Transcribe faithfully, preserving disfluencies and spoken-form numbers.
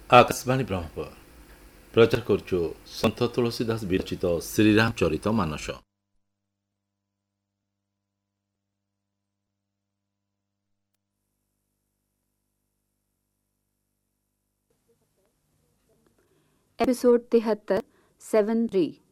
ଆକାଶବାଣୀ ବ୍ରହ୍ମପୁର ପ୍ରଚାର କରୁଛୁ ସନ୍ଥ ତୁଳସୀଦାସ ବିରଚିତ ଶ୍ରୀରାମ ଚରିତ ମାନସ। एपिसोड तिहत्तर सेवन थ्री।